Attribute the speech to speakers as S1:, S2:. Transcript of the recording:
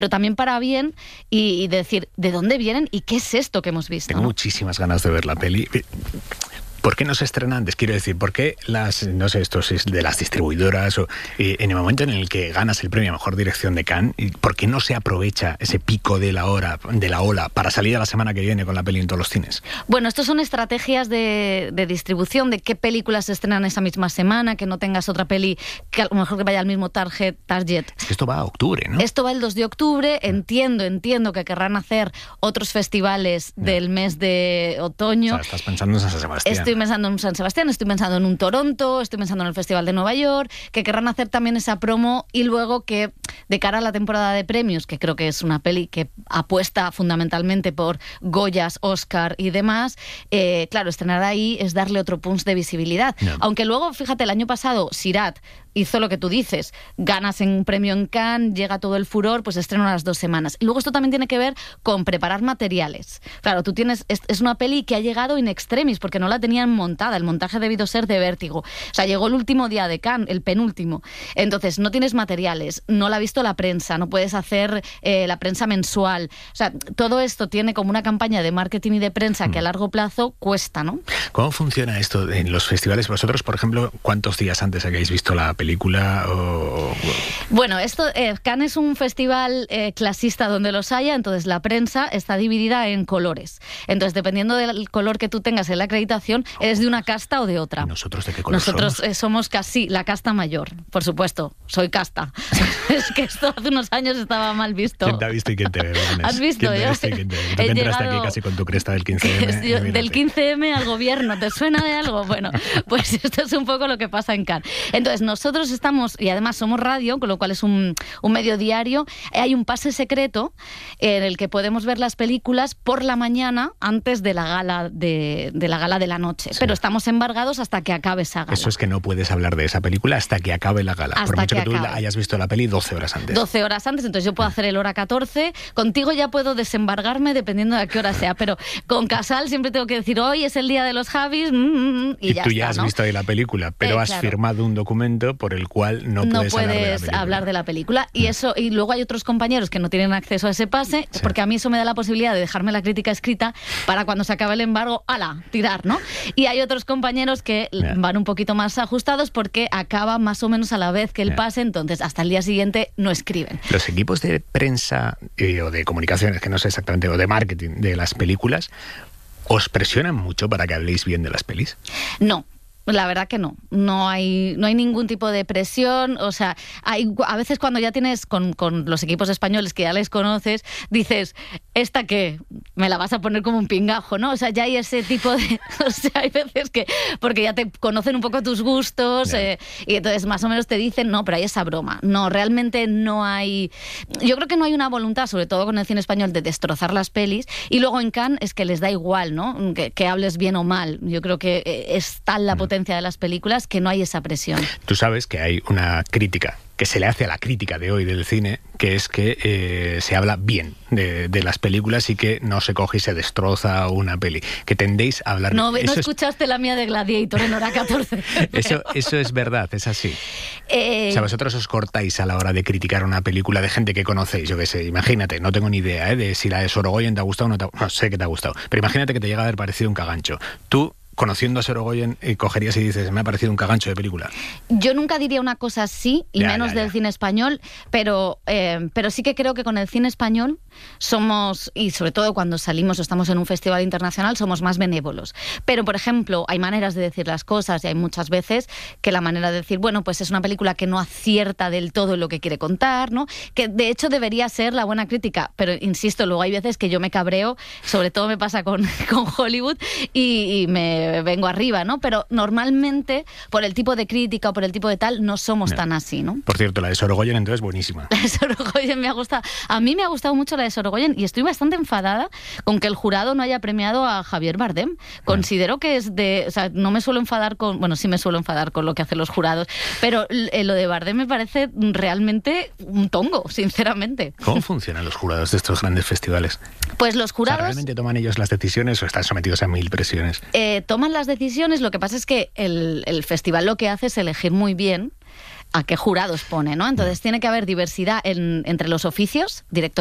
S1: pero también para bien y decir de dónde vienen y qué es esto que hemos visto.
S2: Tengo muchísimas ganas de ver la peli. ¿Por qué no se estrena antes? Quiero decir, ¿por qué no sé, esto es de las distribuidoras o en el momento en el que ganas el premio a Mejor Dirección de Cannes, ¿por qué no se aprovecha ese pico de la ola para salir a la semana que viene con la peli en todos los cines?
S1: Bueno, estos son estrategias de distribución, de qué películas se estrenan esa misma semana, que no tengas otra peli que a lo mejor que vaya al mismo target.
S2: Es que esto va a octubre, ¿no?
S1: Esto va el 2 de octubre, entiendo que querrán hacer otros festivales del mes de otoño.
S2: O sea, estás pensando en San Sebastián.
S1: Estoy pensando en San Sebastián, estoy pensando en un Toronto, estoy pensando en el Festival de Nueva York, que querrán hacer también esa promo y luego que de cara a la temporada de premios, que creo que es una peli que apuesta fundamentalmente por Goyas, Oscar y demás, claro, estrenar ahí es darle otro punch de visibilidad. No. Aunque luego, fíjate, el año pasado Sirat hizo lo que tú dices, ganas en un premio en Cannes, llega todo el furor, pues estreno a las 2 semanas. Y luego esto también tiene que ver con preparar materiales. Claro, tú tienes, es una peli que ha llegado in extremis, porque no la tenían montada, el montaje ha debido ser de vértigo. O sea, llegó el último día de Cannes, el penúltimo. Entonces, no tienes materiales, no la ha visto la prensa, no puedes hacer la prensa mensual. O sea, todo esto tiene como una campaña de marketing y de prensa que a largo plazo cuesta, ¿no?
S2: ¿Cómo funciona esto en los festivales? Vosotros, por ejemplo, ¿cuántos días antes habéis visto la película?
S1: Bueno, Cannes es un festival clasista donde los haya, entonces la prensa está dividida en colores. Entonces, dependiendo del color que tú tengas en la acreditación, eres de una casta o de otra.
S2: ¿Y nosotros de qué color
S1: somos? Somos casi la casta mayor, por supuesto. Soy casta. Es que esto hace unos años estaba mal visto.
S2: ¿Quién te ha visto y quién te ve?
S1: ¿Has visto?
S2: ¿Quién te ha visto y quién te ve? Tú que entraste aquí casi con tu cresta del 15M.
S1: Del 15M al gobierno, ¿te suena de algo? Bueno, pues esto es un poco lo que pasa en Cannes. Entonces, nosotros estamos, y además somos radio, con lo cual es un medio diario, hay un pase secreto en el que podemos ver las películas por la mañana antes de la gala de la noche. Sí. Pero estamos embargados hasta que acabe esa gala.
S2: Eso es que no puedes hablar de esa película hasta que acabe la gala. Por mucho que tú hayas visto la peli 12 horas antes.
S1: 12 horas antes, entonces yo puedo hacer el hora 14. Contigo ya puedo desembargarme dependiendo de a qué hora sea, pero con Casal siempre tengo que decir, hoy es el día de los Javis, y ya
S2: tú
S1: está,
S2: ya has
S1: ¿no?
S2: visto ahí la película, pero has firmado un documento por el cual no puedes
S1: hablar de la película. Y luego hay otros compañeros que no tienen acceso a ese pase, porque a mí eso me da la posibilidad de dejarme la crítica escrita para cuando se acabe el embargo, ¡hala!, tirar, ¿no? Y hay otros compañeros que van un poquito más ajustados porque acaba más o menos a la vez que el pase, entonces hasta el día siguiente no escriben.
S2: Los equipos de prensa o de comunicaciones, que no sé exactamente, o de marketing de las películas, ¿os presionan mucho para que habléis bien de las pelis?
S1: No. La verdad que no. No hay ningún tipo de presión. O sea, a veces cuando ya tienes con los equipos españoles que ya les conoces, dices, ¿esta qué? Me la vas a poner como un pingajo, ¿no? O sea, ya hay ese tipo de... O sea, hay veces que... Porque ya te conocen un poco tus gustos y entonces más o menos te dicen, no, pero hay esa broma. No, realmente no hay... Yo creo que no hay una voluntad, sobre todo con el cine español, de destrozar las pelis. Y luego en Cannes es que les da igual, ¿no? Que hables bien o mal. Yo creo que es tal la potencia de las películas que no hay esa presión.
S2: Tú sabes que hay una crítica que se le hace a la crítica de hoy del cine, que es que se habla bien de las películas y que no se coge y se destroza una peli, que tendéis a hablar...
S1: No escuchaste la mía de Gladiator en hora 14.
S2: Eso es verdad, es así. O sea, vosotros os cortáis a la hora de criticar una película de gente que conocéis, yo qué sé, imagínate, no tengo ni idea de si la de Sorogoyen te ha gustado o no sé que te ha gustado, pero imagínate que te llega a haber parecido un cagancho. Tú, conociendo a Sorogoyen, cogerías y dices, me ha parecido un cagancho de película.
S1: Yo nunca diría una cosa así, y menos del cine español, pero sí que creo que con el cine español somos, y sobre todo cuando salimos o estamos en un festival internacional, somos más benévolos. Pero, por ejemplo, hay maneras de decir las cosas y hay muchas veces que la manera de decir, bueno, pues es una película que no acierta del todo en lo que quiere contar, ¿no? Que de hecho debería ser la buena crítica, pero insisto, luego hay veces que yo me cabreo, sobre todo me pasa con Hollywood y me vengo arriba, ¿no? Pero normalmente, por el tipo de crítica o por el tipo de tal, no somos tan así, ¿no?
S2: Por cierto, la de Sorogoyen entonces buenísima.
S1: La de Sorogoyen me ha gustado. A mí me ha gustado mucho la de Sorogoyen y estoy bastante enfadada con que el jurado no haya premiado a Javier Bardem. Considero que es de... O sea, no me suelo enfadar con... Bueno, sí me suelo enfadar con lo que hacen los jurados, pero lo de Bardem me parece realmente un tongo, sinceramente.
S2: ¿Cómo funcionan los jurados de estos grandes festivales?
S1: Pues los jurados...
S2: O sea, ¿realmente toman ellos las decisiones o están sometidos a 1000 presiones?
S1: Toman las decisiones, lo que pasa es que el festival lo que hace es elegir muy bien a qué jurados pone, ¿no? Entonces tiene que haber diversidad entre los oficios, directores